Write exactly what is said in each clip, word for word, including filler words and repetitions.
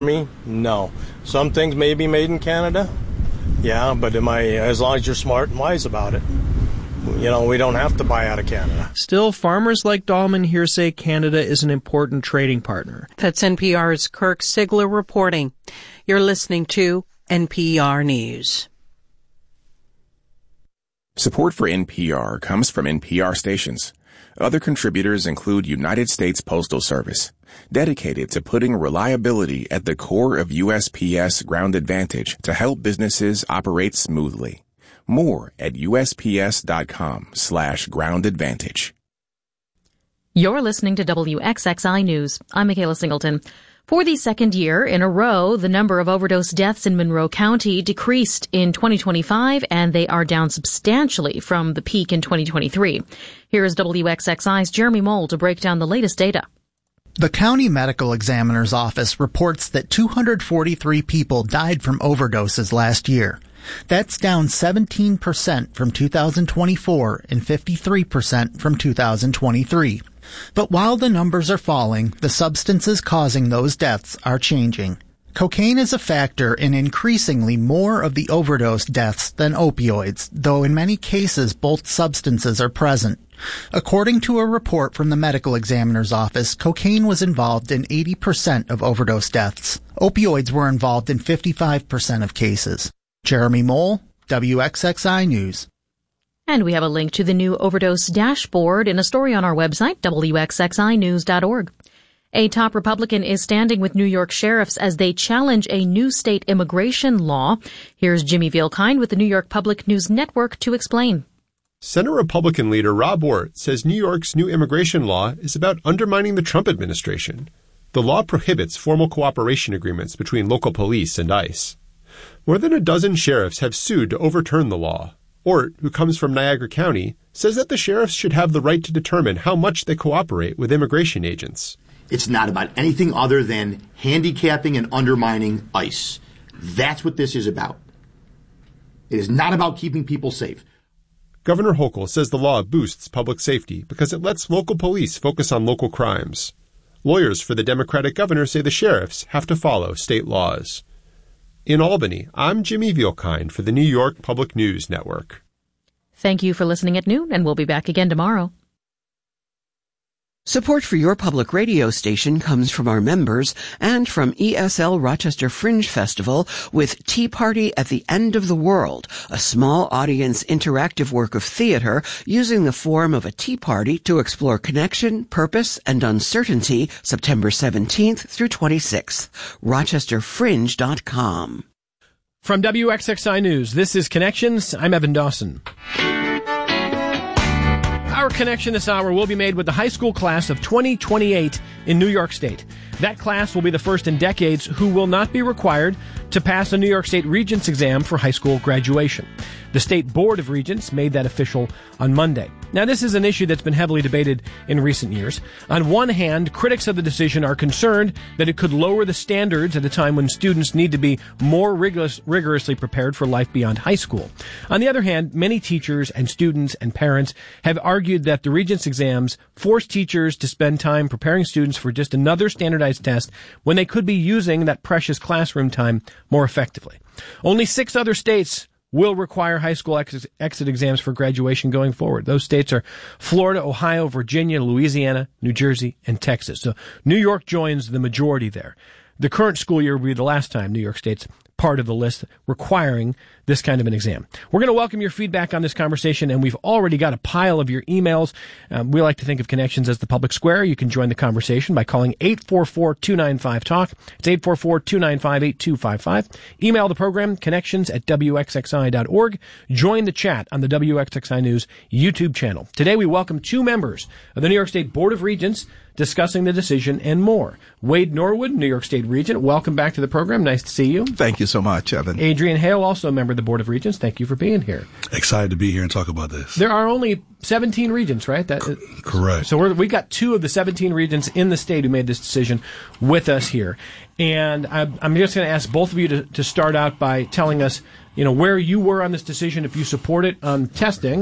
Me? No. Some things may be made in Canada. Yeah, but am I, as long as you're smart and wise about it. You know, we don't have to buy out of Canada. Still, farmers like Dahlman here say Canada is an important trading partner. That's N P R's Kirk Sigler reporting. You're listening to N P R News. Support for N P R comes from N P R stations. Other contributors include United States Postal Service, dedicated to putting reliability at the core of U S P S Ground Advantage to help businesses operate smoothly. More at usps.com slash ground advantage. You're listening to W X X I News. I'm Michaela Singleton. For the second year in a row, the number of overdose deaths in Monroe County decreased in twenty twenty-five, and they are down substantially from the peak in twenty twenty-three. Here is W X X I's Jeremy Mole to break down the latest data. The County Medical Examiner's Office reports that two hundred forty-three people died from overdoses last year. That's down seventeen percent from two thousand twenty-four and fifty-three percent from two thousand twenty-three. But while the numbers are falling, the substances causing those deaths are changing. Cocaine is a factor in increasingly more of the overdose deaths than opioids, though in many cases both substances are present. According to a report from the Medical Examiner's Office, cocaine was involved in eighty percent of overdose deaths. Opioids were involved in fifty-five percent of cases. Jeremy Mole, W X X I News. And we have a link to the new overdose dashboard in a story on our website, W X X I news dot org. A top Republican is standing with New York sheriffs as they challenge a new state immigration law. Here's Jimmy Vielkind with the New York Public News Network to explain. Senate Republican leader Rob Ortt says New York's new immigration law is about undermining the Trump administration. The law prohibits formal cooperation agreements between local police and ICE. More than a dozen sheriffs have sued to overturn the law. Ortt, who comes from Niagara County, says that the sheriffs should have the right to determine how much they cooperate with immigration agents. It's not about anything other than handicapping and undermining ICE. That's what this is about. It is not about keeping people safe. Governor Hochul says the law boosts public safety because it lets local police focus on local crimes. Lawyers for the Democratic governor say the sheriffs have to follow state laws. In Albany, I'm Jimmy Vielkind for the New York Public News Network. Thank you for listening at noon, and we'll be back again tomorrow. Support for your public radio station comes from our members and from E S L Rochester Fringe Festival with Tea Party at the End of the World, a small audience interactive work of theater using the form of a tea party to explore connection, purpose, and uncertainty, September seventeenth through twenty-sixth. rochester fringe dot com. From W X X I News, this is Connections. I'm Evan Dawson. Our connection this hour will be made with the high school class of twenty twenty-eight in New York State. That class will be the first in decades who will not be required to pass a New York State Regents exam for high school graduation. The State Board of Regents made that official on Monday. Now, this is an issue that's been heavily debated in recent years. On one hand, critics of the decision are concerned that it could lower the standards at a time when students need to be more rigorous, rigorously prepared for life beyond high school. On the other hand, many teachers and students and parents have argued that the Regents exams force teachers to spend time preparing students for just another standardized test when they could be using that precious classroom time more effectively. Only six other states will require high school ex- exit exams for graduation going forward. Those states are Florida, Ohio, Virginia, Louisiana, New Jersey, and Texas. So New York joins the majority there. The current school year will be the last time New York State's part of the list requiring this kind of an exam. We're going to welcome your feedback on this conversation, and we've already got a pile of your emails. Um, we like to think of Connections as the public square. You can join the conversation by calling eight four four, two nine five, talk. It's eight four four, two nine five, eight two five five. Email the program, connections at w x x i dot org. Join the chat on the W X X I News YouTube channel. Today we welcome two members of the New York State Board of Regents discussing the decision and more. Wade Norwood, New York State Regent, welcome back to the program. Nice to see you. Thank you so much, Evan. Adrian Hale, also a member of the Board of Regents. Thank you for being here. Excited to be here and talk about this. There are only seventeen regents, right? That, C- correct. So we're, we got two of the seventeen regents in the state who made this decision with us here. And I'm, I'm just going to ask both of you to, to start out by telling us, you know, where you were on this decision, if you support it on testing,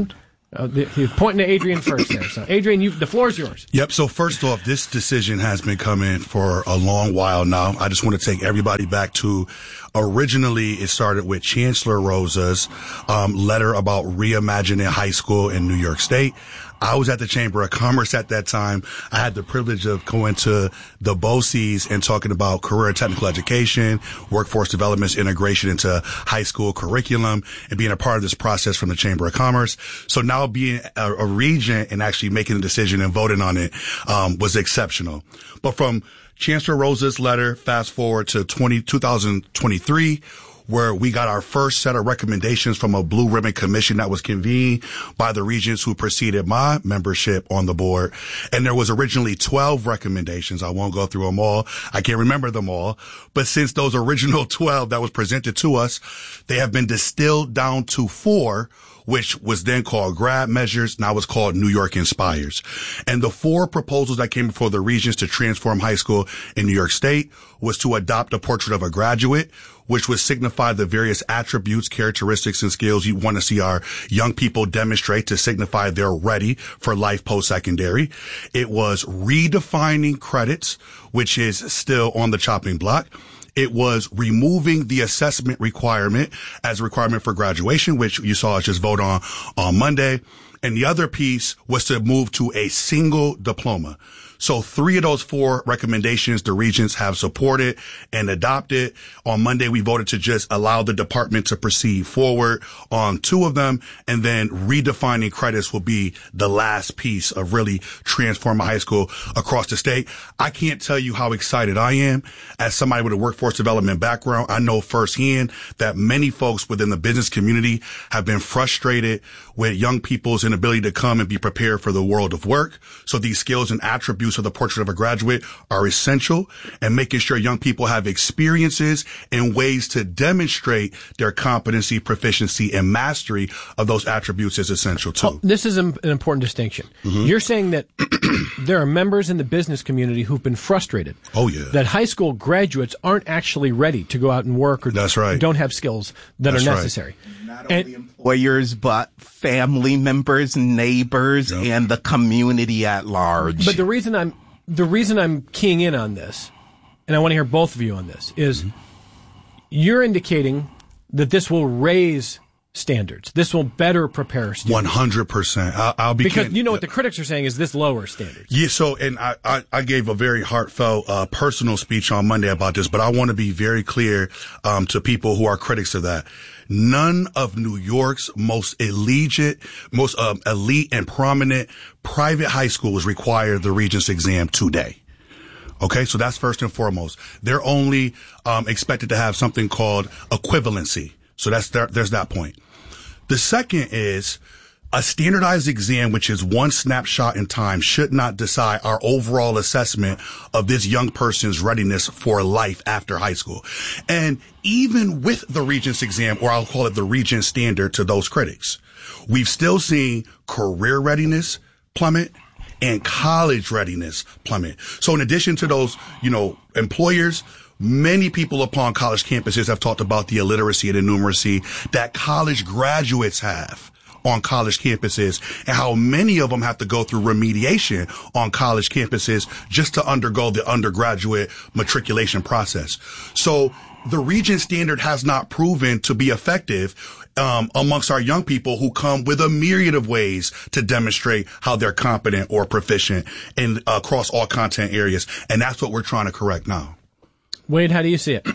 Uh, the, you're pointing to Adrian first there. So, Adrian, you, the floor is yours. Yep. So first off, this decision has been coming for a long while now. I just want to take everybody back to originally it started with Chancellor Rosa's um, letter about reimagining high school in New York State. I was at the Chamber of Commerce at that time. I had the privilege of going to the B O C Es and talking about career and technical education, workforce development's integration into high school curriculum, and being a part of this process from the Chamber of Commerce. So now being a, a regent and actually making a decision and voting on it um, was exceptional. But from Chancellor Rosa's letter, fast forward to twenty, twenty twenty-three, where we got our first set of recommendations from a blue ribbon commission that was convened by the regents who preceded my membership on the board. And there was originally twelve recommendations. I won't go through them all. I can't remember them all. But since those original twelve that was presented to us, they have been distilled down to four, which was then called Grad Measures, now it's called New York Inspires. And the four proposals that came before the regents to transform high school in New York State was to adopt a portrait of a graduate, which would signify the various attributes, characteristics, and skills you want to see our young people demonstrate to signify they're ready for life post-secondary. It was redefining credits, which is still on the chopping block. It was removing the assessment requirement as a requirement for graduation, which you saw us just vote on on Monday. And the other piece was to move to a single diploma. So three of those four recommendations the regents have supported and adopted. On Monday, we voted to just allow the department to proceed forward on two of them. And then redefining credits will be the last piece of really transforming high school across the state. I can't tell you how excited I am. As somebody with a workforce development background, I know firsthand that many folks within the business community have been frustrated with young people's inability to come and be prepared for the world of work. So these skills and attributes of the portrait of a graduate are essential, and making sure young people have experiences and ways to demonstrate their competency, proficiency, and mastery of those attributes is essential too. Oh, this is an important distinction. Mm-hmm. You're saying that there are members in the business community who've been frustrated. Oh yeah. That high school graduates aren't actually ready to go out and work, or That's right. don't have skills that That's are right. necessary. Not and, only employers, but family members, neighbors, yep. and the community at large. But the reason I'm the reason I'm keying in on this, and I want to hear both of you on this, is mm-hmm. you're indicating that this will raise standards. This will better prepare students. One hundred percent. I'll be because can- you know what the critics are saying is this lowers standards. Yeah. So, and I, I, I gave a very heartfelt, uh, personal speech on Monday about this, but I want to be very clear, um, to people who are critics of that. None of New York's most elite, most um, elite and prominent private high schools require the Regents exam today. Okay, so that's first and foremost. They're only um, expected to have something called equivalency. So that's there, there's that point. The second is a standardized exam, which is one snapshot in time, should not decide our overall assessment of this young person's readiness for life after high school. And even with the Regents exam, or I'll call it the Regents standard to those critics, we've still seen career readiness plummet and college readiness plummet. So in addition to those, you know, employers, many people upon college campuses have talked about the illiteracy and the numeracy that college graduates have on college campuses, and how many of them have to go through remediation on college campuses just to undergo the undergraduate matriculation process. So the Regents standard has not proven to be effective um, amongst our young people who come with a myriad of ways to demonstrate how they're competent or proficient in uh, across all content areas, and that's what we're trying to correct now. Wade, how do you see it?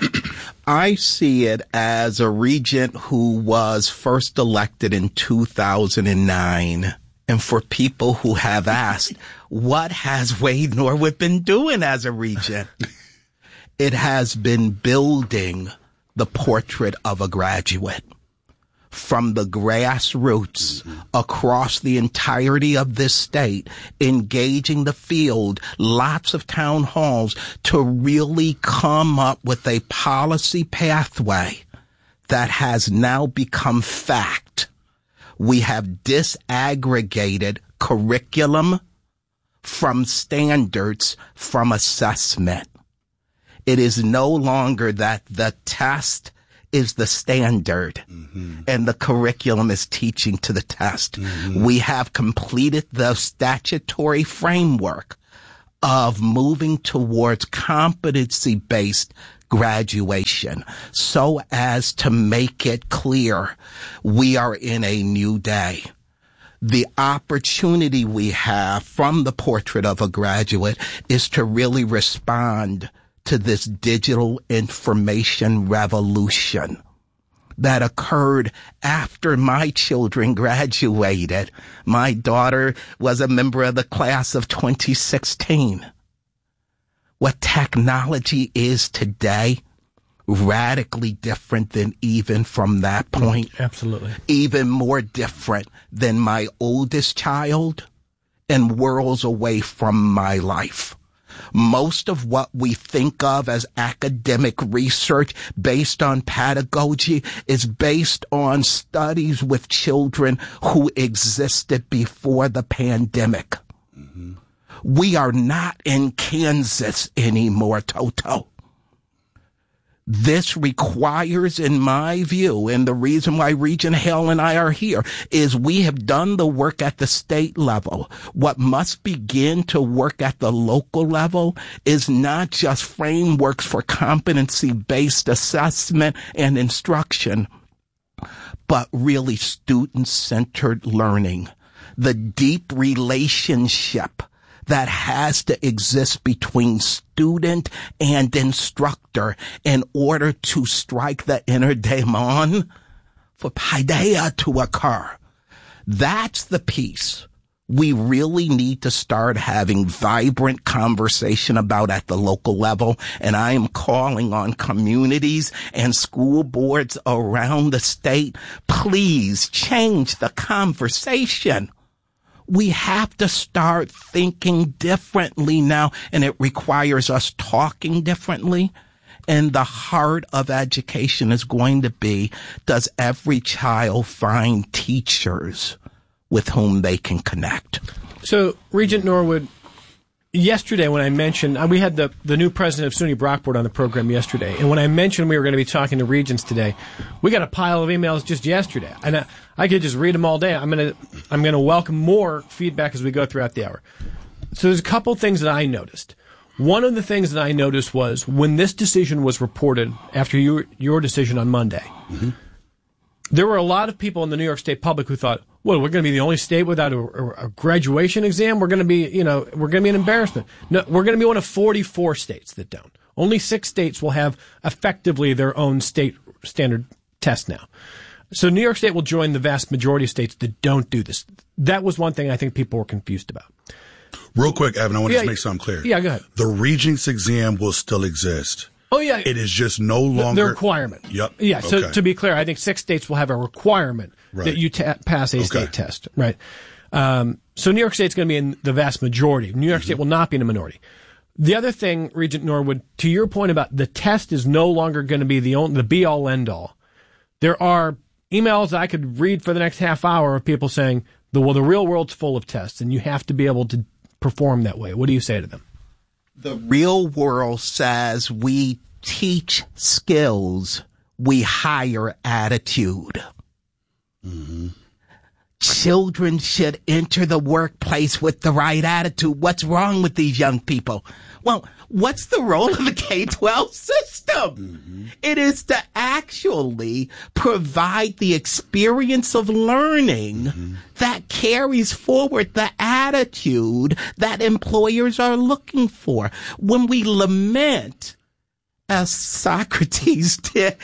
I see it as a regent who was first elected in two thousand nine. And for people who have asked, what has Wade Norwood been doing as a regent? It has been building the portrait of a graduate. From the grassroots across the entirety of this state, engaging the field, lots of town halls to really come up with a policy pathway that has now become fact. We have disaggregated curriculum from standards, from assessment. It is no longer that the test is the standard, mm-hmm. and the curriculum is teaching to the test. Mm-hmm. We have completed the statutory framework of moving towards competency-based graduation so as to make it clear we are in a new day. The opportunity we have from the portrait of a graduate is to really respond to this digital information revolution that occurred after my children graduated. My daughter was a member of the class of twenty sixteen. What technology is today, radically different than even from that point. Absolutely. Even more different than my oldest child and worlds away from my life. Most of what we think of as academic research based on pedagogy is based on studies with children who existed before the pandemic. Mm-hmm. We are not in Kansas anymore, Toto. This requires, in my view, and the reason why Regent Hale and I are here, is we have done the work at the state level. What must begin to work at the local level is not just frameworks for competency-based assessment and instruction, but really student-centered learning. The deep relationship that has to exist between student and instructor in order to strike the inner daemon for paideia to occur. That's the piece we really need to start having vibrant conversation about at the local level. And I am calling on communities and school boards around the state, please change the conversation. We have to start thinking differently now, and it requires us talking differently. And the heart of education is going to be, does every child find teachers with whom they can connect? So, Regent Norwood, yesterday when I mentioned, we had the, the new president of SUNY Brockport on the program yesterday, and when I mentioned we were going to be talking to regents today, we got a pile of emails just yesterday, and I, I could just read them all day. I'm going to I'm going to welcome more feedback as we go throughout the hour. So there's a couple things that I noticed. One of the things that I noticed was when this decision was reported after your your decision on Monday, mm-hmm. there were a lot of people in the New York State public who thought, well, we're going to be the only state without a, a graduation exam. We're going to be, you know, we're going to be an embarrassment. No, we're going to be one of forty-four states that don't. Only six states will have effectively their own state standard test now. So New York State will join the vast majority of states that don't do this. That was one thing I think people were confused about. Real quick, Evan, I want yeah, to make something clear. Yeah, go ahead. The Regents exam will still exist. Oh, yeah. It is just no longer... The requirement. Yep. Yeah, so okay. to be clear, I think six states will have a requirement right. that you ta- pass a okay. state test. Right. Um, so New York State's going to be in the vast majority. New York mm-hmm. State will not be in a minority. The other thing, Regent Norwood, to your point about the test is no longer going to be the only, the be-all, end-all. There are emails I could read for the next half hour of people saying, the, well, the real world's full of tests, and you have to be able to perform that way. What do you say to them? The real world says we teach skills, we hire attitude. Mm-hmm. Children should enter the workplace with the right attitude. What's wrong with these young people? Well, what's the role of the K twelve system? Mm-hmm. It is to actually provide the experience of learning mm-hmm. that carries forward the attitude that employers are looking for. When we lament, as Socrates did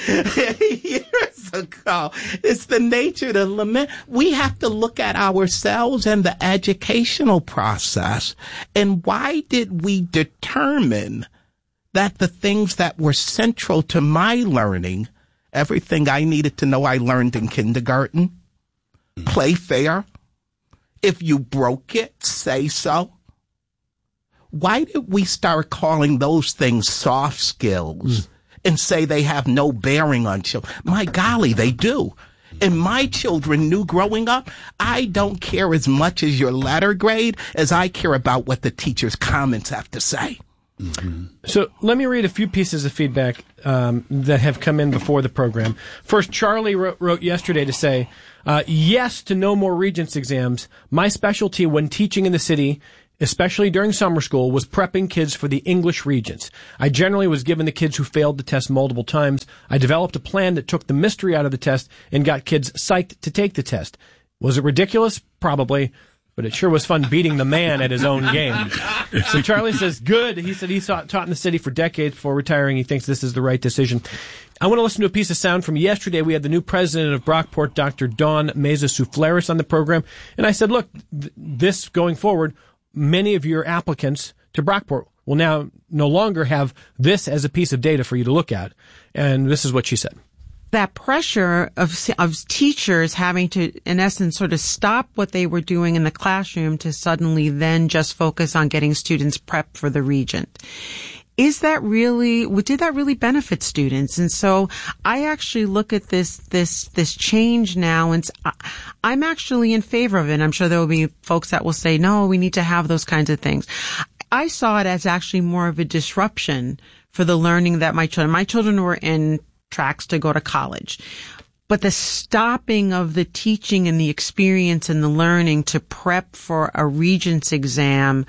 years ago, it's the nature to lament. We have to look at ourselves and the educational process. And why did we determine that the things that were central to my learning, everything I needed to know I learned in kindergarten, play fair, if you broke it, say so. Why did we start calling those things soft skills mm. and say they have no bearing on children? My golly, they do. And my children knew growing up, I don't care as much as your letter grade as I care about what the teacher's comments have to say. Mm-hmm. So let me read a few pieces of feedback um, that have come in before the program. First, Charlie wrote, wrote yesterday to say, uh, yes to no more Regents exams. My specialty when teaching in the city, especially during summer school, was prepping kids for the English Regents. I generally was given the kids who failed the test multiple times. I developed a plan that took the mystery out of the test and got kids psyched to take the test. Was it ridiculous? Probably. But it sure was fun beating the man at his own game. So Charlie says, good. He said he taught, taught in the city for decades before retiring. He thinks this is the right decision. I want to listen to a piece of sound from yesterday. We had the new president of Brockport, Doctor Dawn Meza-Souflaris, on the program. And I said, look, th- this going forward, many of your applicants to Brockport will now no longer have this as a piece of data for you to look at. And this is what she said. That pressure of of teachers having to, in essence, sort of stop what they were doing in the classroom to suddenly then just focus on getting students prepped for the Regent. Is that really, did that really benefit students? And so I actually look at this, this, this change now, and I'm actually in favor of it. I'm sure there will be folks that will say, no, we need to have those kinds of things. I saw it as actually more of a disruption for the learning that my children, my children were in tracks to go to college. But the stopping of the teaching and the experience and the learning to prep for a Regents exam,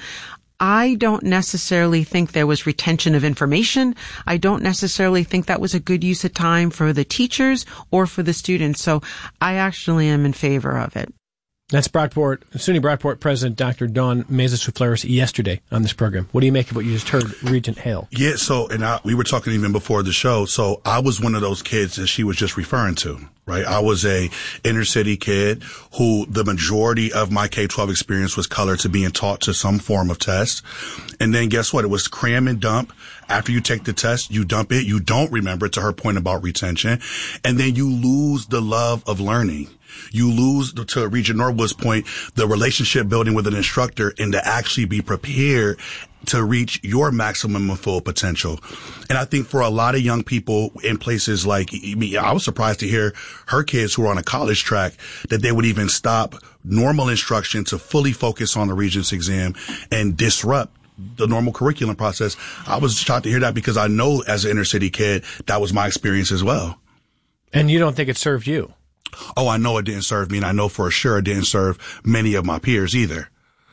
I don't necessarily think there was retention of information. I don't necessarily think that was a good use of time for the teachers or for the students. So I actually am in favor of it. That's Brockport, SUNY Brockport President Doctor Dawn Meza-Souflaris yesterday on this program. What do you make of what you just heard, Regent Hale? Yeah, so, and I, we were talking even before the show, so I was one of those kids that she was just referring to, right? I was a inner city kid who the majority of my K twelve experience was colored to being taught to some form of test. And then guess what? It was cram and dump. After you take the test, you dump it. You don't remember it, to her point about retention. And then you lose the love of learning. You lose, to Regent Norwood's point, the relationship building with an instructor and to actually be prepared to reach your maximum and full potential. And I think for a lot of young people in places like, I mean, I was surprised to hear her kids who are on a college track that they would even stop normal instruction to fully focus on the Regents exam and disrupt the normal curriculum process. I was shocked to hear that because I know as an inner city kid, that was my experience as well. And you don't think it served you? Oh, I know it didn't serve me, and I know for sure it didn't serve many of my peers either.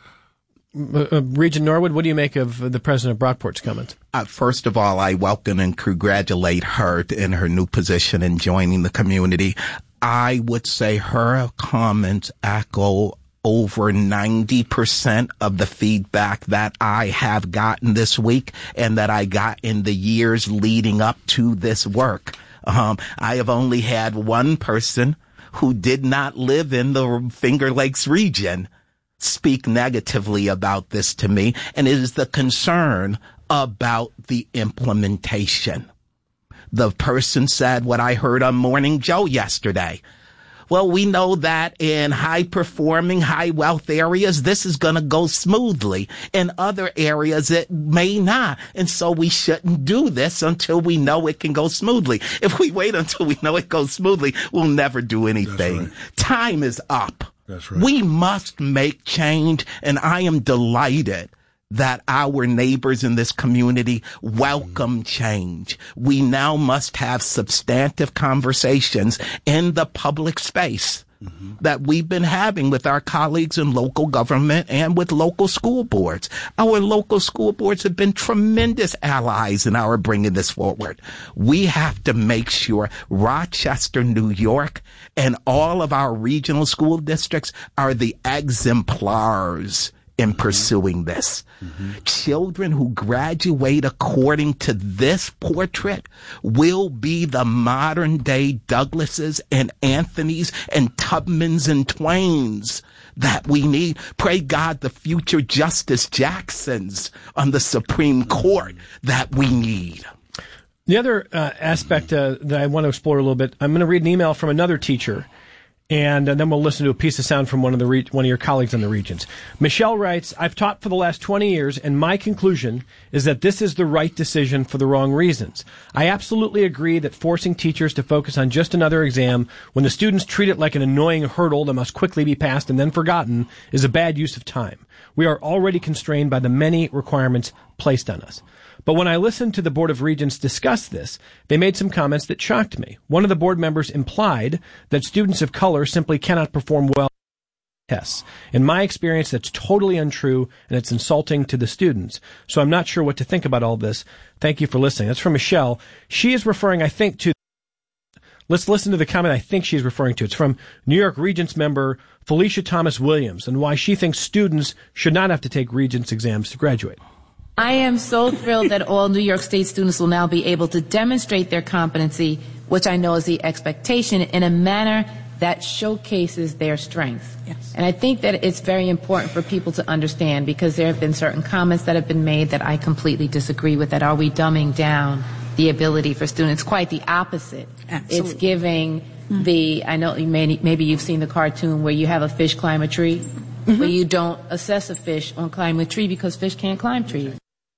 Uh, Regent Norwood, what do you make of the president of Brockport's comment? Uh, first of all, I welcome and congratulate her in her new position and joining the community. I would say her comments echo over ninety percent of the feedback that I have gotten this week and that I got in the years leading up to this work. Um, I have only had one person who did not live in the Finger Lakes region speak negatively about this to me, and it is the concern about the implementation. The person said what I heard on Morning Joe yesterday. Well, we know that in high-performing, high-wealth areas, this is going to go smoothly. In other areas, it may not. And so we shouldn't do this until we know it can go smoothly. If we wait until we know it goes smoothly, we'll never do anything. Right. Time is up. That's right. We must make change, and I am delighted that our neighbors in this community welcome change. We now must have substantive conversations in the public space mm-hmm. that we've been having with our colleagues in local government and with local school boards. Our local school boards have been tremendous allies in our bringing this forward. We have to make sure Rochester, New York, and all of our regional school districts are the exemplars in pursuing this. Mm-hmm. Children who graduate according to this portrait will be the modern day Douglases and Anthonys and Tubmans and Twains that we need. Pray God the future Justice Jacksons on the Supreme Court that we need. The other uh, aspect uh, that I want to explore a little bit, I'm going to read an email from another teacher, and uh, then we'll listen to a piece of sound from one of the re- one of your colleagues on the Regents. Michelle writes, I've taught for the last twenty years, and my conclusion is that this is the right decision for the wrong reasons. I absolutely agree that forcing teachers to focus on just another exam when the students treat it like an annoying hurdle that must quickly be passed and then forgotten is a bad use of time. We are already constrained by the many requirements placed on us. But when I listened to the Board of Regents discuss this, they made some comments that shocked me. One of the board members implied that students of color simply cannot perform well on tests. In my experience, that's totally untrue, and it's insulting to the students. So I'm not sure what to think about all this. Thank you for listening. That's from Michelle. She is referring, I think, to... Let's listen to the comment I think she's referring to. It's from New York Regents member Felicia Thomas Williams, and why she thinks students should not have to take Regents exams to graduate. I am so thrilled that all New York State students will now be able to demonstrate their competency, which I know is the expectation, in a manner that showcases their strengths. Yes. And I think that it's very important for people to understand, because there have been certain comments that have been made that I completely disagree with, that are we dumbing down the ability for students? Quite the opposite. Absolutely. It's giving mm-hmm. the, I know you may, maybe you've seen the cartoon where you have a fish climb a tree, mm-hmm. but you don't assess a fish on climbing a tree because fish can't climb trees.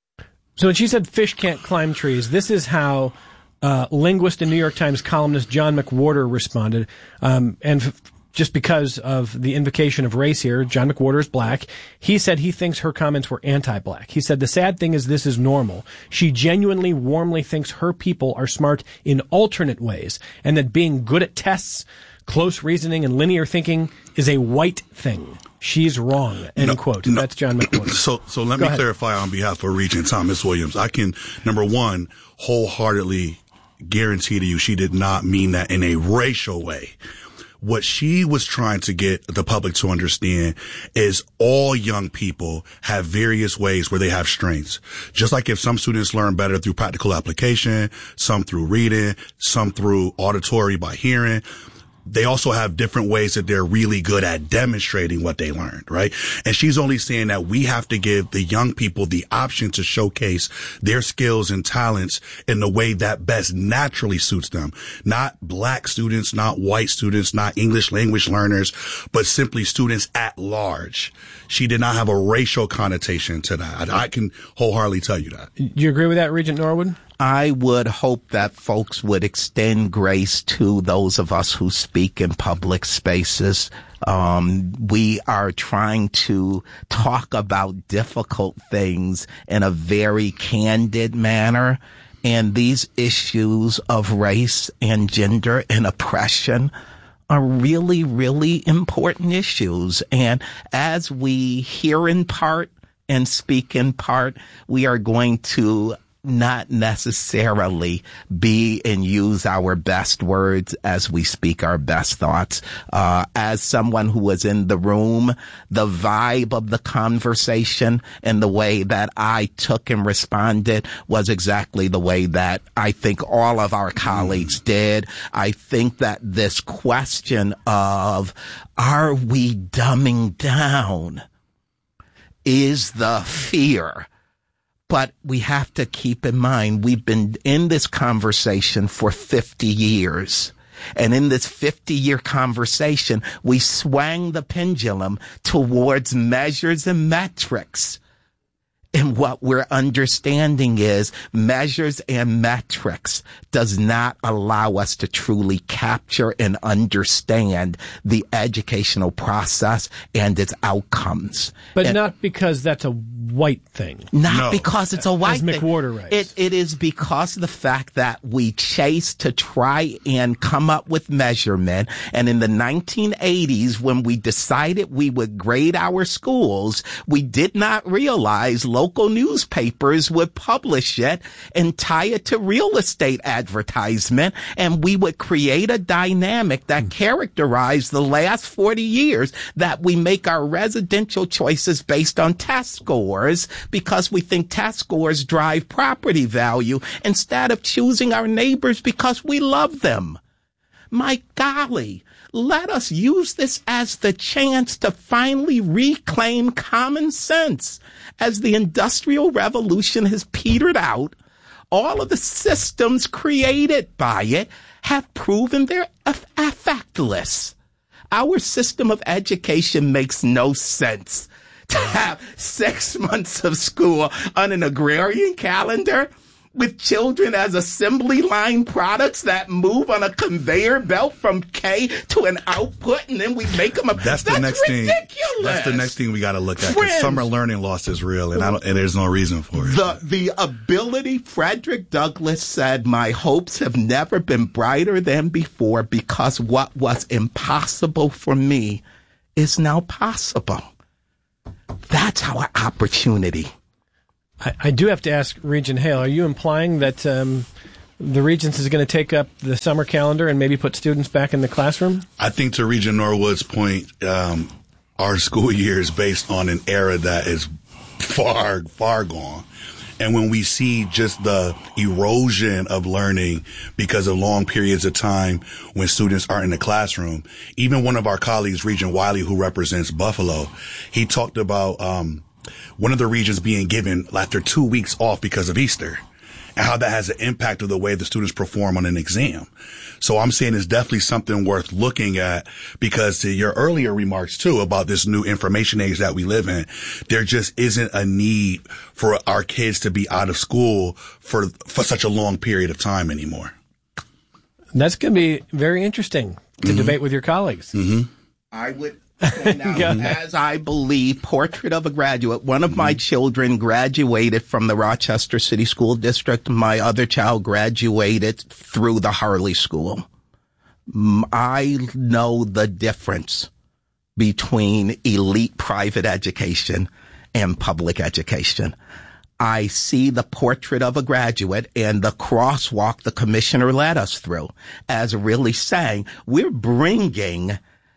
So when she said fish can't climb trees, this is how uh, linguist and New York Times columnist John McWhorter responded. Um, and f- just because of the invocation of race here, John McWhorter is black. He said he thinks her comments were anti-black. He said, the sad thing is this is normal. She genuinely, warmly thinks her people are smart in alternate ways, and that being good at tests, close reasoning, and linear thinking is a white thing. She's wrong, end no, quote. No. That's John McWhorter. So, so let Go me ahead. clarify on behalf of Regent Thomas Williams. I can, number one, wholeheartedly guarantee to you she did not mean that in a racial way. What she was trying to get the public to understand is all young people have various ways where they have strengths. Just like if some students learn better through practical application, some through reading, some through auditory by hearing, they also have different ways that they're really good at demonstrating what they learned, right? And she's only saying that we have to give the young people the option to showcase their skills and talents in the way that best naturally suits them. Not black students, not white students, not English language learners, but simply students at large. She did not have a racial connotation to that. I, I can wholeheartedly tell you that. Do you agree with that, Regent Norwood? I would hope that folks would extend grace to those of us who speak in public spaces. Um, we are trying to talk about difficult things in a very candid manner. And these issues of race and gender and oppression are really, really important issues. And as we hear in part and speak in part, we are going to not necessarily be and use our best words as we speak our best thoughts. Uh, as someone who was in the room, the vibe of the conversation and the way that I took and responded was exactly the way that I think all of our colleagues did. I think that this question of, are we dumbing down, is the fear. But we have to keep in mind, we've been in this conversation for fifty years. And in this fifty-year conversation, we swang the pendulum towards measures and metrics. And what we're understanding is measures and metrics does not allow us to truly capture and understand the educational process and its outcomes. But and not because that's a white thing. Not no. because it's a white As thing. McWhorter writes. It, it is because of the fact that we chase to try and come up with measurement. And in the nineteen eighties, when we decided we would grade our schools, we did not realize local newspapers would publish it and tie it to real estate advertisement. And we would create a dynamic that characterized the last forty years, that we make our residential choices based on test scores because we think test scores drive property value instead of choosing our neighbors because we love them. My golly, let us use this as the chance to finally reclaim common sense. As the Industrial Revolution has petered out, all of the systems created by it have proven they're effectless. Our system of education makes no sense. To have six months of school on an agrarian calendar with children as assembly line products that move on a conveyor belt from K to an output, and then we make them a... That's the That's next ridiculous. thing. That's the next thing we got to look at. Friends. Because summer learning loss is real, and, I don't, and there's no reason for it. The, the ability, Frederick Douglass said, my hopes have never been brighter than before because what was impossible for me is now possible. That's our opportunity. I, I do have to ask Regent Hale, are you implying that um, the Regents is going to take up the summer calendar and maybe put students back in the classroom? I think to Regent Norwood's point, um, our school year is based on an era that is far, far gone. And when we see just the erosion of learning because of long periods of time when students are in the classroom, even one of our colleagues, Regent Wiley, who represents Buffalo, he talked about um, one of the regions being given after two weeks off because of Easter and how that has an impact of the way the students perform on an exam. So I'm saying it's definitely something worth looking at because to your earlier remarks too about this new information age that we live in, there just isn't a need for our kids to be out of school for, for such a long period of time anymore. That's going to be very interesting to mm-hmm. debate with your colleagues. Mm-hmm. I would point out, as I believe, Portrait of a Graduate, one of my children graduated from the Rochester City School District. My other child graduated through the Harley School. I know the difference between elite private education and public education. I see the Portrait of a Graduate and the crosswalk the commissioner led us through as really saying we're bringing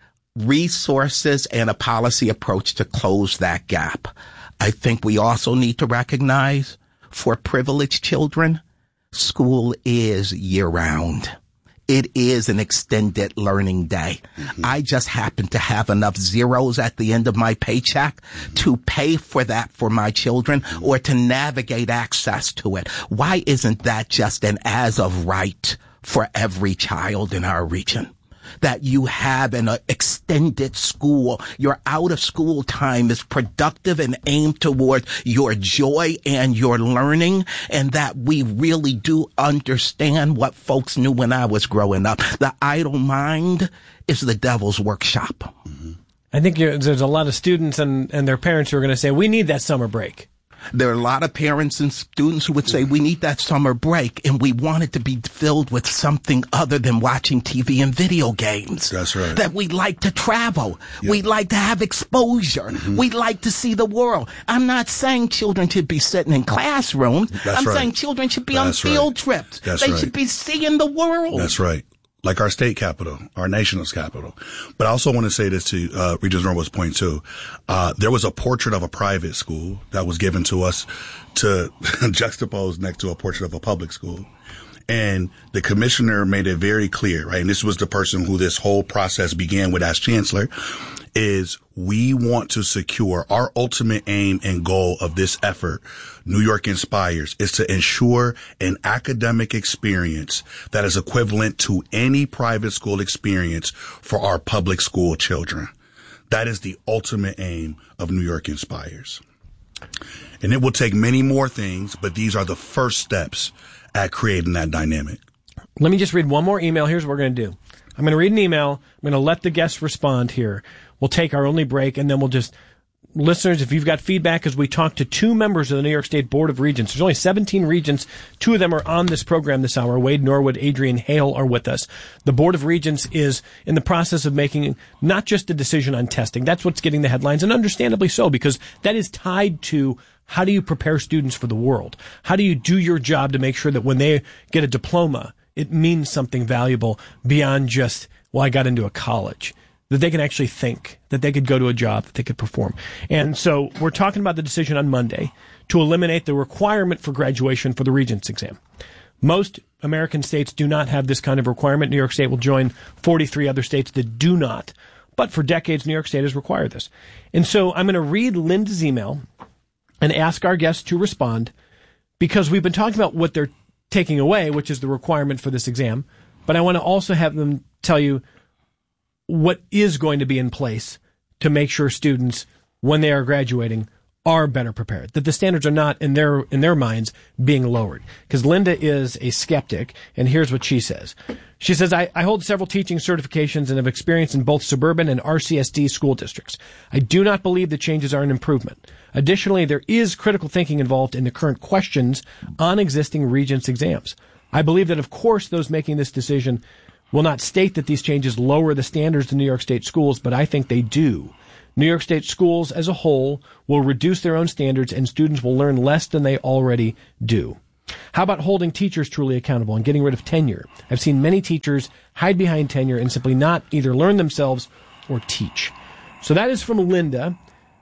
resources and a policy approach to close that gap. I think we also need to recognize for privileged children, school is year round. It is an extended learning day. Mm-hmm. I just happen to have enough zeros at the end of my paycheck mm-hmm. to pay for that for my children mm-hmm. or to navigate access to it. Why isn't that just an as of right for every child in our region? That you have an uh, extended school, your out of school time is productive and aimed toward your joy and your learning, and that we really do understand what folks knew when I was growing up. The idle mind is the devil's workshop. Mm-hmm. I think you're, there's a lot of students and, and their parents who are going to say, we need that summer break. There are a lot of parents and students who would say, we need that summer break, and we want it to be filled with something other than watching T V and video games. That's right. That we'd like to travel. Yep. We'd like to have exposure. Mm-hmm. We'd like to see the world. I'm not saying children should be sitting in classrooms. That's I'm right. saying children should be That's on field right. trips. That's they right. should be seeing the world. That's right. Like our state capital, our nation's capital. But I also want to say this to uh, Regent Norwood's point too. Uh, there was a portrait of a private school that was given to us to juxtapose next to a portrait of a public school. And the commissioner made it very clear, right? And this was the person who this whole process began with as chancellor, is we want to secure our ultimate aim and goal of this effort, New York Inspires, is to ensure an academic experience that is equivalent to any private school experience for our public school children. That is the ultimate aim of New York Inspires. And it will take many more things, but these are the first steps at creating that dynamic. Let me just read one more email. Here's what we're going to do. I'm going to read an email. I'm going to let the guests respond here. We'll take our only break, and then we'll just, listeners, if you've got feedback, as we talk to two members of the New York State Board of Regents. There's only seventeen regents. Two of them are on this program this hour. Wade Norwood, Adrian Hale are with us. The Board of Regents is in the process of making not just a decision on testing. That's what's getting the headlines, and understandably so, because that is tied to how do you prepare students for the world? How do you do your job to make sure that when they get a diploma, it means something valuable beyond just, well, I got into a college, that they can actually think, that they could go to a job, that they could perform. And so we're talking about the decision on Monday to eliminate the requirement for graduation for the Regents exam. Most American states do not have this kind of requirement. New York State will join forty-three other states that do not. But for decades, New York State has required this. And so I'm going to read Linda's email and ask our guests to respond, because we've been talking about what they're taking away, which is the requirement for this exam. But I want to also have them tell you what is going to be in place to make sure students, when they are graduating, are better prepared, that the standards are not in their in their minds being lowered. Because Linda is a skeptic, and here's what she says. She says, I, I hold several teaching certifications and have experience in both suburban and R C S D school districts. I do not believe the changes are an improvement. Additionally, there is critical thinking involved in the current questions on existing Regents exams. I believe that, of course, those making this decision will not state that these changes lower the standards in New York State schools, but I think they do. New York State schools as a whole will reduce their own standards and students will learn less than they already do. How about holding teachers truly accountable and getting rid of tenure? I've seen many teachers hide behind tenure and simply not either learn themselves or teach. So that is from Linda.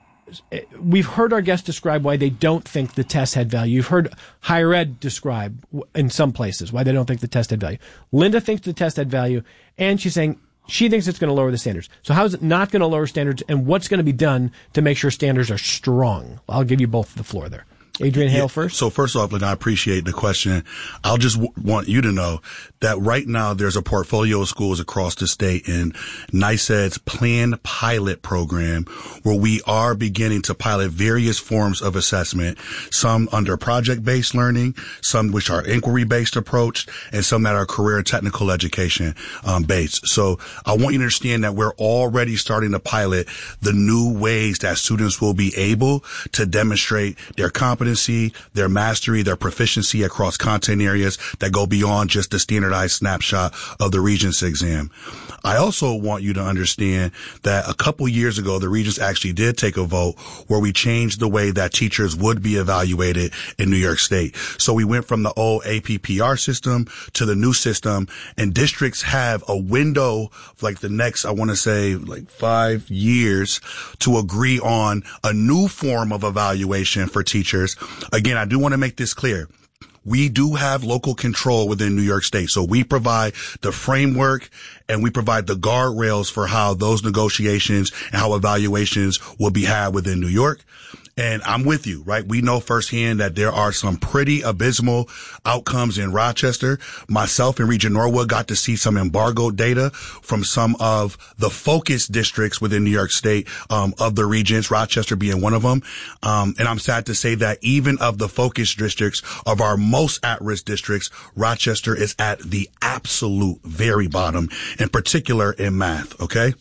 We've heard our guests describe why they don't think the test had value. You've heard higher ed describe in some places why they don't think the test had value. Linda thinks the test had value, and she's saying she thinks it's going to lower the standards. So how is it not going to lower standards, and what's going to be done to make sure standards are strong? I'll give you both the floor there. Adrian Hale yeah, first. So first off, Lynn, I appreciate the question. I'll just w- want you to know that right now there's a portfolio of schools across the state in NYSED's planned pilot program where we are beginning to pilot various forms of assessment, some under project-based learning, some which are inquiry-based approach, and some that are career and technical education um, based. So I want you to understand that we're already starting to pilot the new ways that students will be able to demonstrate their competency, their mastery, their proficiency across content areas that go beyond just the standardized snapshot of the Regents exam. I also want you to understand that a couple years ago, the Regents actually did take a vote where we changed the way that teachers would be evaluated in New York State. So we went from the old A P P R system to the new system, and districts have a window of like the next, I want to say like five years to agree on a new form of evaluation for teachers. Again, I do want to make this clear. We do have local control within New York State. So we provide the framework and we provide the guardrails for how those negotiations and how evaluations will be had within New York. And I'm with you, right? We know firsthand that there are some pretty abysmal outcomes in Rochester. Myself and Regent Norwood got to see some embargoed data from some of the focus districts within New York State, um, of the Regents, Rochester being one of them. Um, and I'm sad to say that even of the focus districts of our most at-risk districts, Rochester is at the absolute very bottom, in particular in math, okay?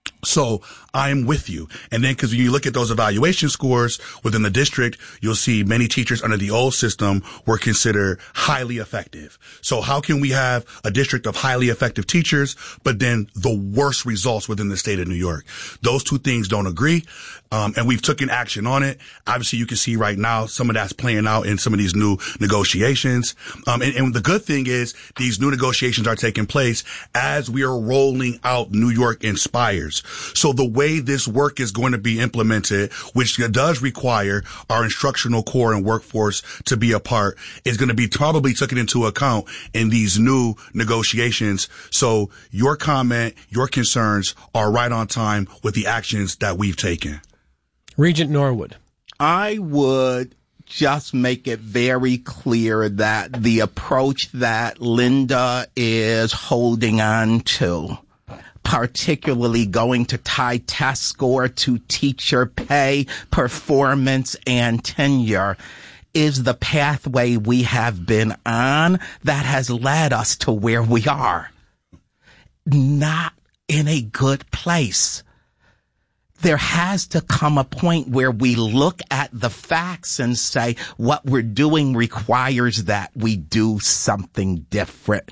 So I'm with you. And then because when you look at those evaluation scores within the district, you'll see many teachers under the old system were considered highly effective. So how can we have a district of highly effective teachers, but then the worst results within the state of New York? Those two things don't agree. Um, and we've taken action on it. Obviously, you can see right now some of that's playing out in some of these new negotiations. Um, and, and the good thing is these new negotiations are taking place as we are rolling out New York Inspires. So the way this work is going to be implemented, which does require our instructional core and workforce to be a part, is going to be probably taken into account in these new negotiations. So your comment, your concerns are right on time with the actions that we've taken. Regent Norwood. I would just make it very clear that the approach that Linda is holding on to, particularly going to tie test score to teacher pay, performance, and tenure, is the pathway we have been on that has led us to where we are. Not in a good place. There has to come a point where we look at the facts and say what we're doing requires that we do something different.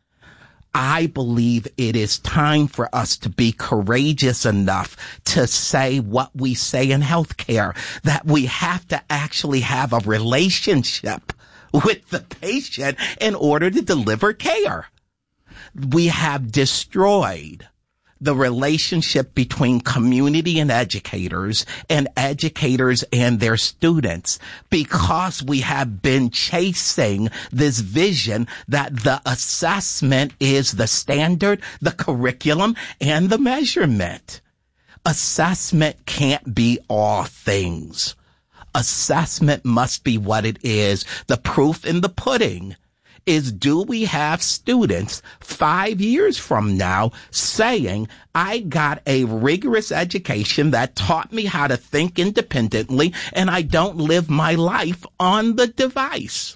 I believe it is time for us to be courageous enough to say what we say in healthcare, that we have to actually have a relationship with the patient in order to deliver care. We have destroyed the relationship between community and educators and educators and their students because we have been chasing this vision that the assessment is the standard, the curriculum, and the measurement. Assessment can't be all things. Assessment must be what it is, the proof in the pudding. is, do we have students five years from now saying, I got a rigorous education that taught me how to think independently, and I don't live my life on the device?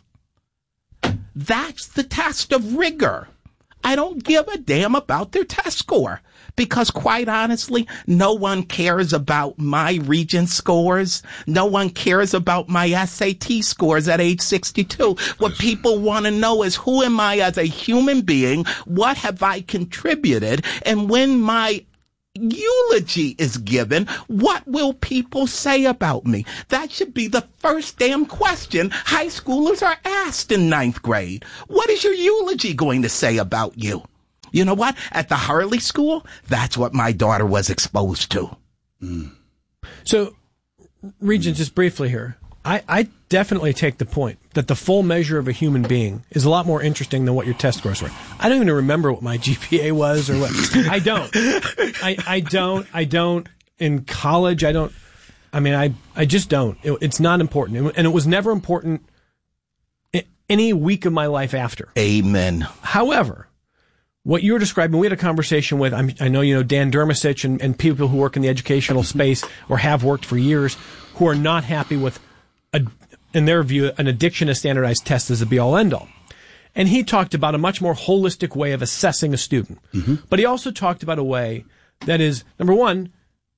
That's the test of rigor. I don't give a damn about their test score, because quite honestly, no one cares about my Regent scores. No one cares about my S A T scores at age sixty-two. What people want to know is, who am I as a human being? What have I contributed? And when my eulogy is given, what will people say about me? That should be the first damn question high schoolers are asked in ninth grade. What is your eulogy going to say about you? You know what? At the Harley School, that's what my daughter was exposed to. Mm. So, Regent, just briefly here, I, I definitely take the point that the full measure of a human being is a lot more interesting than what your test scores were. I don't even remember what my G P A was or what. I don't. I, I don't. I don't. In college, I don't. I mean, I, I just don't. It, it's not important. And it was never important any week of my life after. Amen. However, what you were describing, we had a conversation with, I'm, I know you know Dan Dermasic and, and people who work in the educational space or have worked for years, who are not happy with, a, in their view, an addiction to standardized tests as a be-all, end-all. And he talked about a much more holistic way of assessing a student. Mm-hmm. But he also talked about a way that is, number one,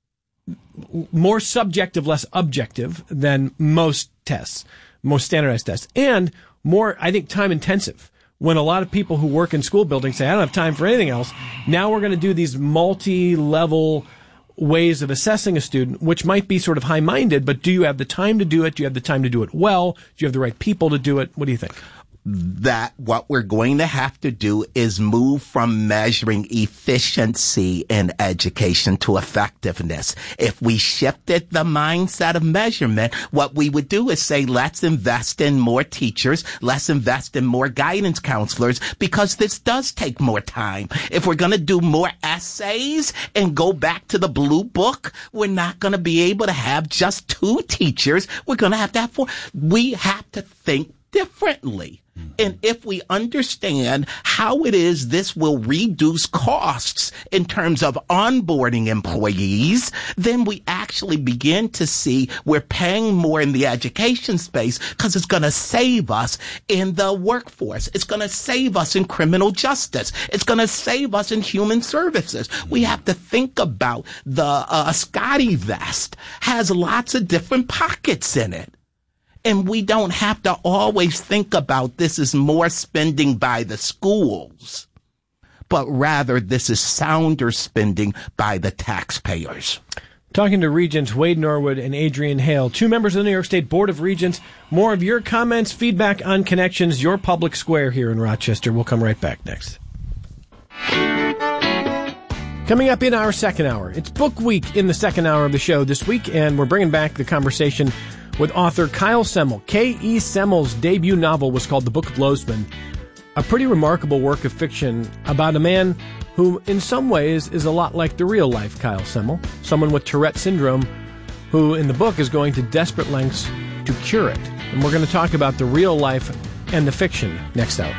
more subjective, less objective than most tests, most standardized tests, and more, I think, time-intensive. When a lot of people who work in school buildings say, I don't have time for anything else, now we're going to do these multi-level ways of assessing a student, which might be sort of high-minded, but do you have the time to do it? Do you have the time to do it well? Do you have the right people to do it? What do you think? That what we're going to have to do is move from measuring efficiency in education to effectiveness. If we shifted the mindset of measurement, what we would do is say, let's invest in more teachers, let's invest in more guidance counselors, because this does take more time. If we're going to do more essays and go back to the blue book, we're not going to be able to have just two teachers. We're going to have to have four. We have to think differently. And if we understand how it is this will reduce costs in terms of onboarding employees, then we actually begin to see we're paying more in the education space because it's going to save us in the workforce. It's going to save us in criminal justice. It's going to save us in human services. We have to think about the uh, Scotty vest has lots of different pockets in it. And we don't have to always think about this as more spending by the schools, but rather this is sounder spending by the taxpayers. Talking to Regents Wade Norwood and Adrian Hale, two members of the New York State Board of Regents. More of your comments, feedback on Connections, your public square here in Rochester. We'll come right back next. Coming up in our second hour, it's Book Week in the second hour of the show this week, and we're bringing back the conversation with author Kyle Semmel. K E. Semmel's debut novel was called The Book of Lozman, a pretty remarkable work of fiction about a man who, in some ways, is a lot like the real-life Kyle Semmel, someone with Tourette syndrome who, in the book, is going to desperate lengths to cure it. And we're going to talk about the real life and the fiction next hour.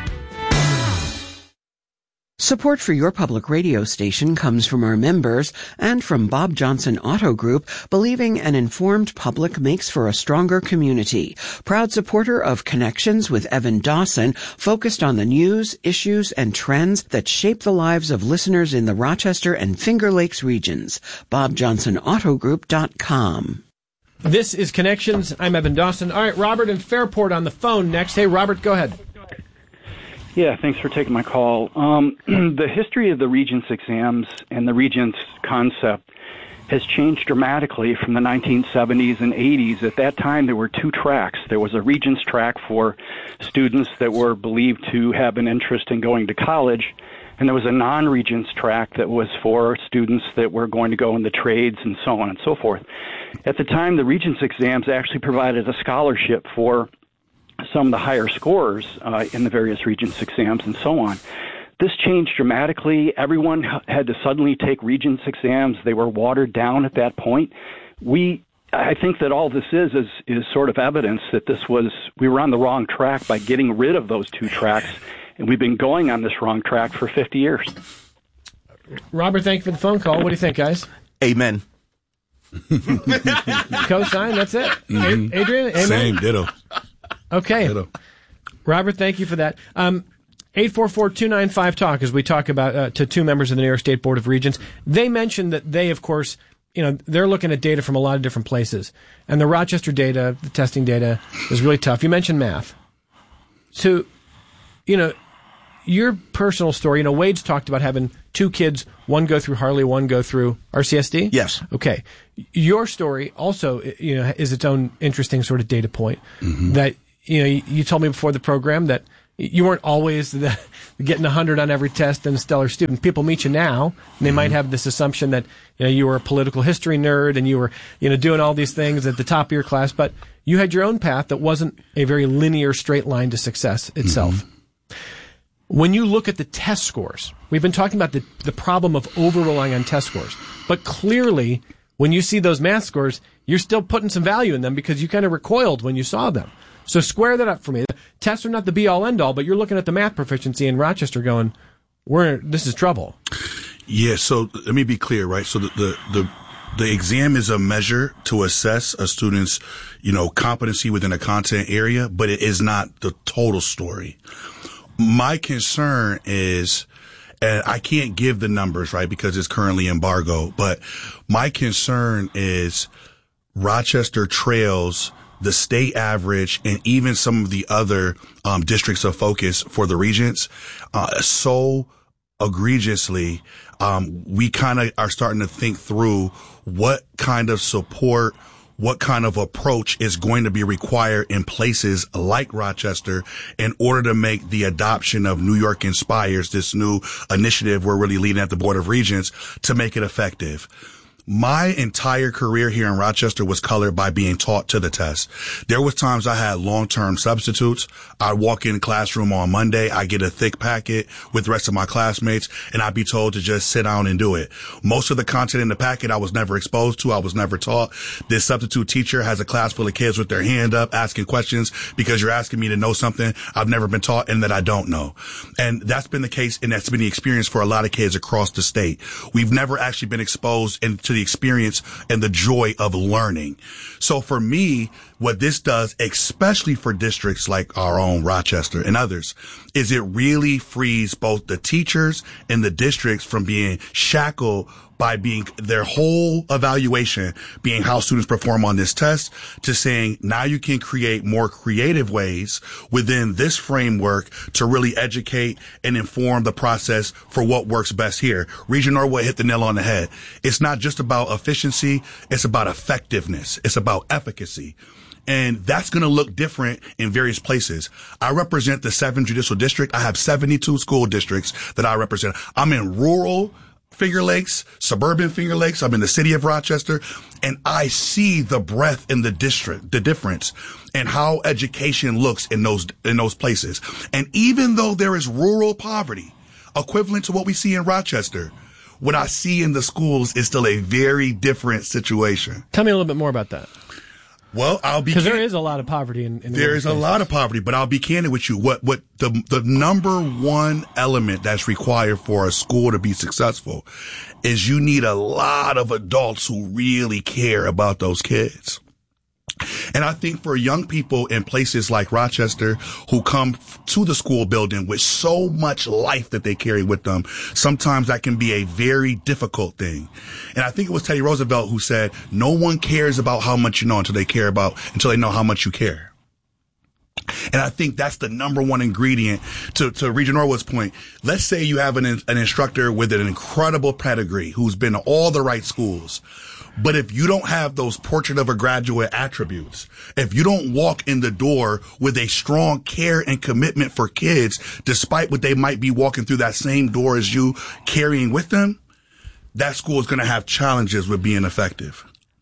Support for your public radio station comes from our members and from Bob Johnson Auto Group, believing an informed public makes for a stronger community. Proud supporter of Connections with Evan Dawson, focused on the news, issues, and trends that shape the lives of listeners in the Rochester and Finger Lakes regions. bob johnson auto group dot com. This is Connections. I'm Evan Dawson. All right, Robert in Fairport on the phone next. Hey, Robert, go ahead. Yeah, thanks for taking my call. Um, the history of the Regents exams and the Regents concept has changed dramatically from the nineteen seventies and eighties. At that time, there were two tracks. There was a Regents track for students that were believed to have an interest in going to college, and there was a non-Regents track that was for students that were going to go in the trades and so on and so forth. At the time, the Regents exams actually provided a scholarship for some of the higher scorers uh, in the various Regents exams and so on. This changed dramatically. Everyone had to suddenly take Regents exams. They were watered down at that point. We I think that all this is, is is sort of evidence that this was, we were on the wrong track by getting rid of those two tracks, and we've been going on this wrong track for fifty years. Robert, thank you for the phone call. What do you think, guys? Amen. Cosign, that's it. Mm-hmm. Adrian, amen? Same, ditto. Okay. Ditto. Robert, thank you for that. Um, eight four four, two nine five, talk as we talk about uh, to two members of the New York State Board of Regents. They mentioned that they, of course, you know, they're looking at data from a lot of different places. And the Rochester data, the testing data, is really tough. You mentioned math. So, you know, your personal story, you know, Wade's talked about having two kids, one go through Harley, one go through R C S D? Yes. Okay. Your story also, you know, is its own interesting sort of data point Mm-hmm. that, you know, you, you told me before the program that you weren't always the, getting one hundred on every test and a stellar student. People meet you now, and they mm-hmm. might have this assumption that, you know, you were a political history nerd and you were, you know, doing all these things at the top of your class, but you had your own path that wasn't a very linear straight line to success itself. Mm-hmm. When you look at the test scores, we've been talking about the, the problem of over-relying on test scores, but clearly when you see those math scores, you're still putting some value in them because you kind of recoiled when you saw them. So square that up for me. Tests are not the be-all, end-all, but you're looking at the math proficiency in Rochester going, "We're this is trouble." Yeah, so let me be clear, right? So the, the, the, the exam is a measure to assess a student's, you know, competency within a content area, but it is not the total story. My concern is, and I can't give the numbers, right, because it's currently embargo, but my concern is Rochester trails the state average and even some of the other um, districts of focus for the Regents uh, so egregiously. Um, we kind of are starting to think through what kind of support, what kind of approach is going to be required in places like Rochester in order to make the adoption of New York Inspires, this new initiative we're really leading at the Board of Regents, to make it effective. My entire career here in Rochester was colored by being taught to the test. There was times I had long-term substitutes. I'd walk in the classroom on Monday, I get a thick packet with the rest of my classmates, and I'd be told to just sit down and do it. Most of the content in the packet I was never exposed to, I was never taught. This substitute teacher has a class full of kids with their hand up asking questions because you're asking me to know something I've never been taught and that I don't know. And that's been the case, and that's been the experience for a lot of kids across the state. We've never actually been exposed into the experience and the joy of learning. So for me, what this does, especially for districts like our own Rochester and others, is it really frees both the teachers and the districts from being shackled by being their whole evaluation being how students perform on this test to saying now you can create more creative ways within this framework to really educate and inform the process for what works best here. Regent Norwood hit the nail on the head. It's not just about efficiency. It's about effectiveness. It's about efficacy. And that's going to look different in various places. I represent the seventh Judicial District. I have seventy-two school districts that I represent. I'm in rural Finger Lakes, suburban Finger Lakes. I'm in the city of Rochester, and I see the breadth in the district, the difference and how education looks in those, in those places. And even though there is rural poverty equivalent to what we see in Rochester, what I see in the schools is still a very different situation. Tell me a little bit more about that. Well, I'll be because there is a lot of poverty in. in there is a lot of poverty, but I'll be candid with you. What what the the number one element that's required for a school to be successful is you need a lot of adults who really care about those kids. And I think for young people in places like Rochester who come to the school building with so much life that they carry with them, sometimes that can be a very difficult thing. And I think it was Teddy Roosevelt who said, no one cares about how much you know until they care about, until they know how much you care. And I think that's the number one ingredient to, to Regent Norwood's point. Let's say you have an, an instructor with an incredible pedigree who's been to all the right schools. But if you don't have those portrait of a graduate attributes, if you don't walk in the door with a strong care and commitment for kids, despite what they might be walking through that same door as you carrying with them, that school is going to have challenges with being effective.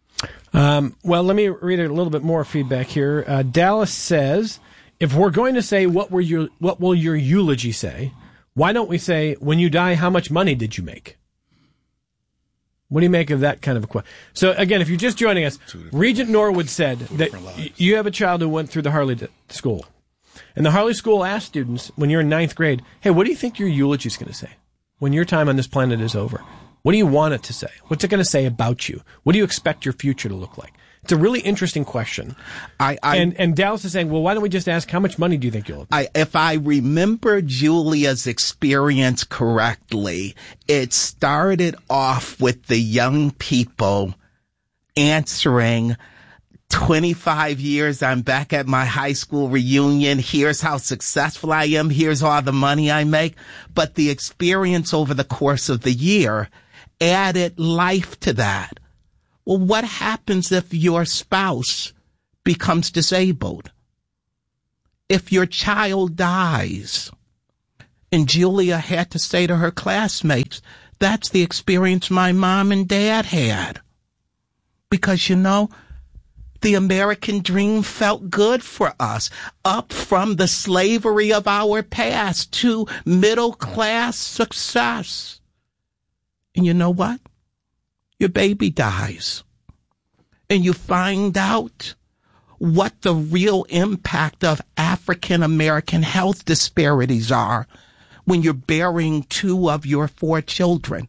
Um, well, let me read a little bit more feedback here. Uh, Dallas says, if we're going to say what were your, what will your eulogy say, why don't we say, when you die, how much money did you make? What do you make of that kind of a question? So, again, if you're just joining us, Regent Norwood said that y- you have a child who went through the Harley d- school. And the Harley school asked students, when you're in ninth grade, hey, what do you think your eulogy is going to say when your time on this planet is over? What do you want it to say? What's it going to say about you? What do you expect your future to look like? It's a really interesting question. I, I and, and Dallas is saying, well, why don't we just ask how much money do you think you'll have? I, if I remember Julia's experience correctly, it started off with the young people answering, twenty-five years, I'm back at my high school reunion. Here's how successful I am. Here's all the money I make. But the experience over the course of the year added life to that. Well, what happens if your spouse becomes disabled? If your child dies? And Julia had to say to her classmates, that's the experience my mom and dad had. Because, you know, the American dream felt good for us, up from the slavery of our past to middle-class success. And you know what? Your baby dies. And you find out what the real impact of African American health disparities are when you're burying two of your four children.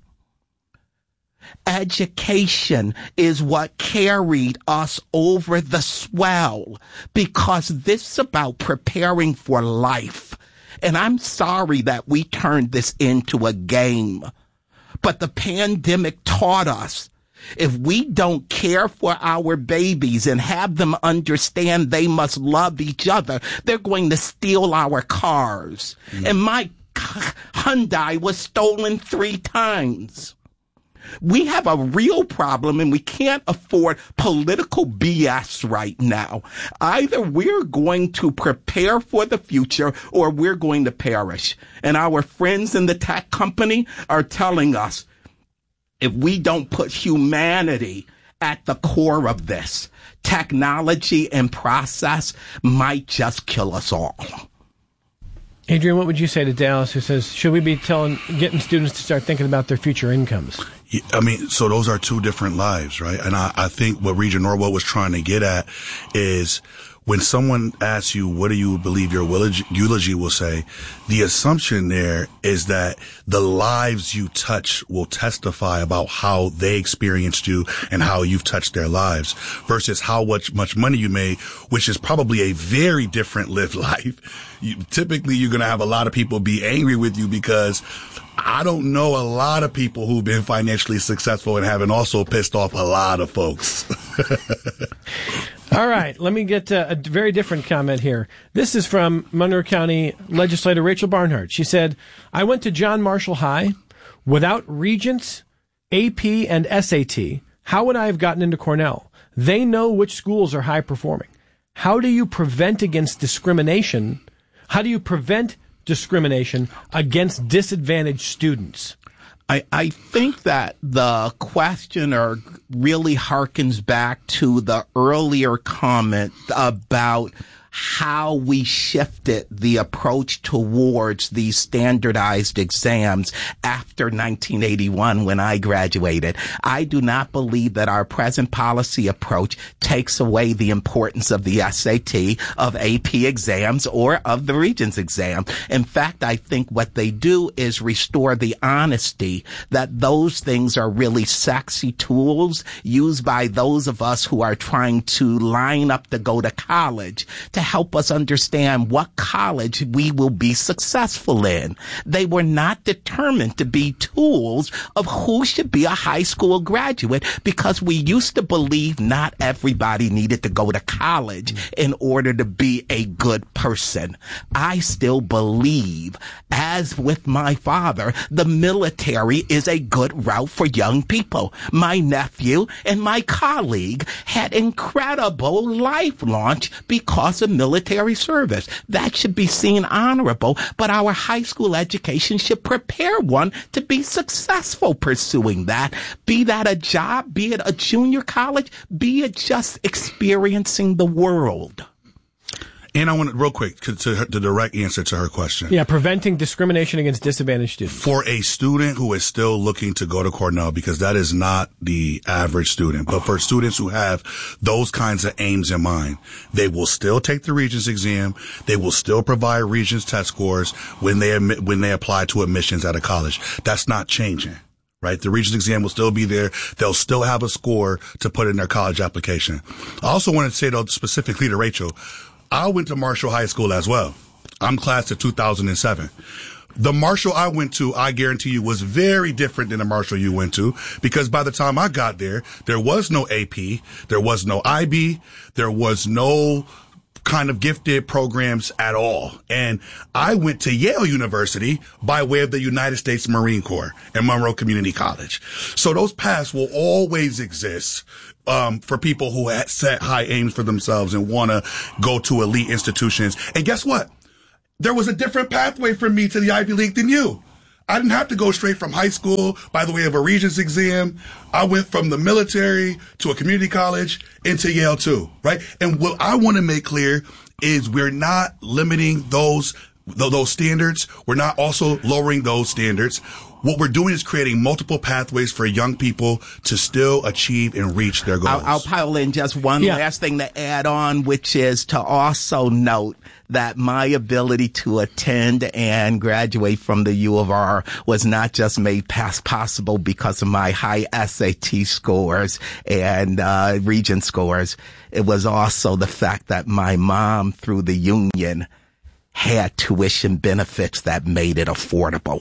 Education is what carried us over the swell, because this is about preparing for life. And I'm sorry that we turned this into a game. But the pandemic taught us, if we don't care for our babies and have them understand they must love each other, they're going to steal our cars. Mm. And my Hyundai was stolen three times. We have a real problem, and we can't afford political B S right now. Either we're going to prepare for the future or we're going to perish. And our friends in the tech company are telling us, if we don't put humanity at the core of this, technology and process might just kill us all. Adrian, what would you say to Dallas, who says, should we be telling, getting students to start thinking about their future incomes? I mean, so those are two different lives, right? And I, I think what Regent Norwood was trying to get at is when someone asks you, what do you believe your eulogy will say? The assumption there is that the lives you touch will testify about how they experienced you and how you've touched their lives versus how much, much money you made, which is probably a very different lived life. You, typically, you're going to have a lot of people be angry with you because I don't know a lot of people who've been financially successful and haven't also pissed off a lot of folks. All right, let me get uh, a very different comment here. This is from Monroe County legislator Rachel Barnhart. She said, I went to John Marshall High without Regents, A P, and S A T. How would I have gotten into Cornell? They know which schools are high performing. How do you prevent against discrimination? How do you prevent discrimination against disadvantaged students? I, I think that the questioner really harkens back to the earlier comment about how we shifted the approach towards these standardized exams after nineteen eighty-one when I graduated. I do not believe that our present policy approach takes away the importance of the S A T, of A P exams, or of the Regents exam. In fact, I think what they do is restore the honesty that those things are really sexy tools used by those of us who are trying to line up to go to college to help us understand what college we will be successful in. They were not determined to be tools of who should be a high school graduate, because we used to believe not everybody needed to go to college in order to be a good person. I still believe, as with my father, the military is a good route for young people. My nephew and my colleague had incredible life launch because of military service. That should be seen honorable, but our high school education should prepare one to be successful pursuing that. Be that a job, be it a junior college, be it just experiencing the world. And I want to, real quick, to, to her, the direct answer to her question. Yeah, preventing discrimination against disadvantaged students. For a student who is still looking to go to Cornell, because that is not the average student, but for students who have those kinds of aims in mind, they will still take the Regents exam. They will still provide Regents test scores when they admit, when they apply to admissions at a college. That's not changing. Right? The Regents exam will still be there. They'll still have a score to put in their college application. I also want to say, though, specifically to Rachel, I went to Marshall High School as well. I'm class of two thousand seven. The Marshall I went to, I guarantee you, was very different than the Marshall you went to, because by the time I got there, there was no A P, there was no I B, there was no kind of gifted programs at all. And I went to Yale University by way of the United States Marine Corps and Monroe Community College. So those paths will always exist um for people who had set high aims for themselves and want to go to elite institutions. And guess what? There was a different pathway for me to the Ivy League than you. I didn't have to go straight from high school by the way of a Regents exam. I went from the military to a community college into Yale too, right? And what I want to make clear is we're not limiting those those standards. We're not also lowering those standards. What we're doing is creating multiple pathways for young people to still achieve and reach their goals. I'll, I'll pile in just one yeah. last thing to add on, which is to also note that my ability to attend and graduate from the U of R was not just made past possible because of my high S A T scores and uh Regent scores. It was also the fact that my mom, through the union, had tuition benefits that made it affordable.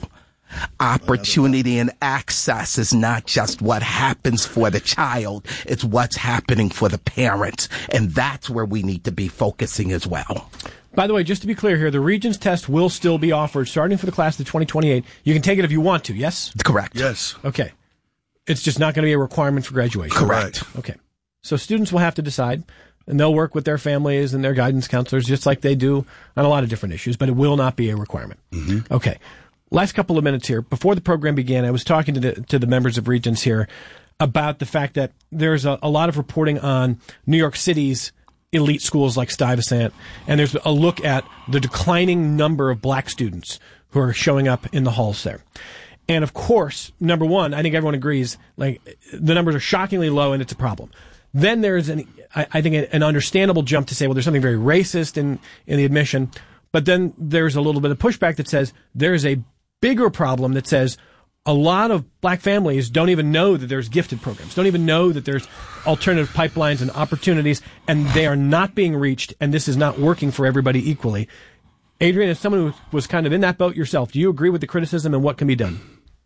Opportunity and access is not just what happens for the child, it's what's happening for the parents. And that's where we need to be focusing as well. By the way, just to be clear here, the Regents test will still be offered starting for the class of twenty twenty-eight. You can take it if you want to, yes? Correct. Yes. Okay. It's just not going to be a requirement for graduation. Correct. Okay. So students will have to decide, and they'll work with their families and their guidance counselors just like they do on a lot of different issues, but it will not be a requirement. Mm-hmm. Okay. Last couple of minutes here. Before the program began, I was talking to the, to the members of Regents here about the fact that there's a, a lot of reporting on New York City's elite schools like Stuyvesant, and there's a look at the declining number of black students who are showing up in the halls there. And of course, number one, I think everyone agrees, like, the numbers are shockingly low and it's a problem. Then there's an, I, I think, an understandable jump to say, well, there's something very racist in, in the admission. But then there's a little bit of pushback that says there's a bigger problem that says a lot of black families don't even know that there's gifted programs, don't even know that there's alternative pipelines and opportunities, and they are not being reached, and this is not working for everybody equally. Adrian, as someone who was kind of in that boat yourself, do you agree with the criticism and what can be done?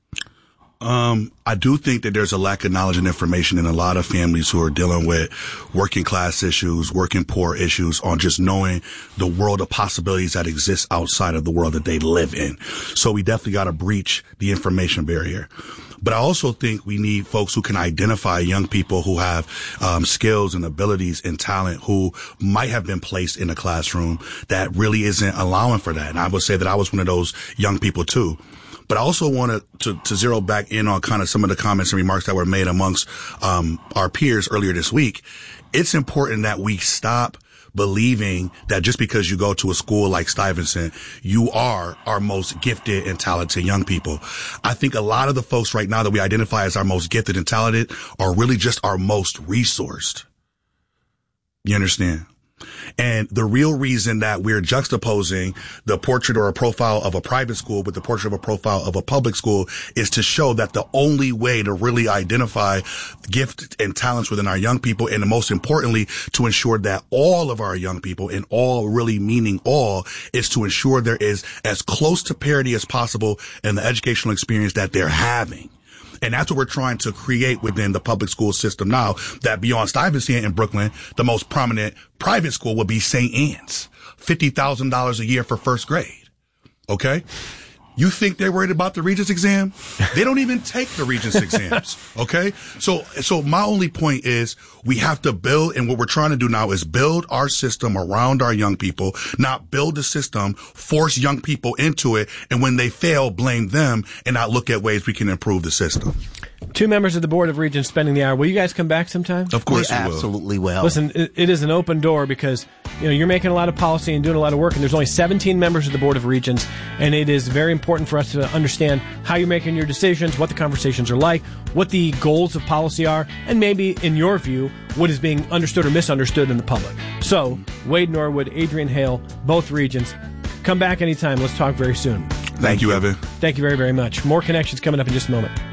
Um, I do think that there's a lack of knowledge and information in a lot of families who are dealing with working class issues, working poor issues, on just knowing the world of possibilities that exist outside of the world that they live in. So we definitely got to breach the information barrier. But I also think we need folks who can identify young people who have um, skills and abilities and talent who might have been placed in a classroom that really isn't allowing for that. And I would say that I was one of those young people too. But I also wanted to, to zero back in on kind of some of the comments and remarks that were made amongst um, our peers earlier this week. It's important that we stop believing that just because you go to a school like Stuyvesant, you are our most gifted and talented young people. I think a lot of the folks right now that we identify as our most gifted and talented are really just our most resourced. You understand? And the real reason that we're juxtaposing the portrait or a profile of a private school with the portrait of a profile of a public school is to show that the only way to really identify gifts and talents within our young people, and most importantly, to ensure that all of our young people, and all really meaning all, is to ensure there is as close to parity as possible in the educational experience that they're having. And that's what we're trying to create within the public school system now, that beyond Stuyvesant in Brooklyn, the most prominent private school would be Saint Anne's. fifty thousand dollars a year for first grade. Okay? You think they're worried about the Regents exam? They don't even take the Regents exams. Okay? So, so my only point is we have to build, and what we're trying to do now is build our system around our young people, not build the system, force young people into it, and when they fail, blame them and not look at ways we can improve the system. Two members of the Board of Regents spending the hour. Will you guys come back sometime? Of course we we will. absolutely will. Listen, it, it is an open door because you know you're making a lot of policy and doing a lot of work, and there's only seventeen members of the Board of Regents, and it is very important for us to understand how you're making your decisions, what the conversations are like, what the goals of policy are, and maybe, in your view, what is being understood or misunderstood in the public. So, Wade Norwood, Adrian Hale, both Regents, come back anytime. Let's talk very soon. Thank you, Evan. Thank you very, very much. More Connections coming up in just a moment.